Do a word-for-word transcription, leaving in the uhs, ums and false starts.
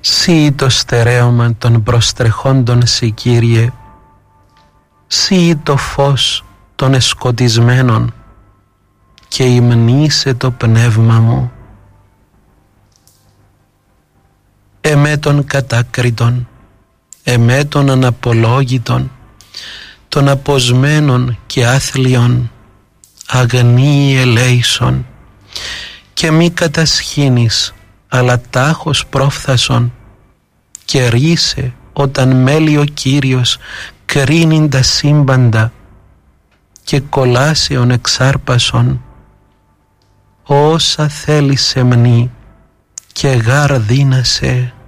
Σύ το στερέωμα των προστρεχόντων σοι, Κύριε, Σύ το φως των εσκοτισμένων και υμνήσε το πνεύμα μου. Εμέ των κατάκριτων, εμέ των αναπολόγητων, των αποσμένων και άθλιων, αγνή ελέησον, και μη κατασχήνεις, αλλά τάχος πρόφθασον, και ρίσε όταν μέλει ο Κύριος κρίνειν τα σύμπαντα, και κολάσεων εξάρπασον, όσα θέλει σεμνή και γάρ δύνασε.